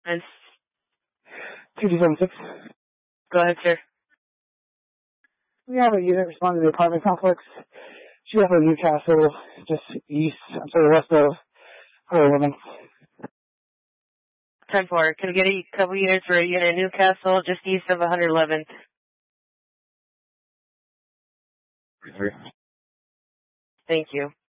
And 2276. go ahead, sir. We have a unit responding to the apartment complex. She left in Newcastle, just west of her woman. 10-4. Can we get a couple units for a unit in Newcastle, just east of 111th? Thank you.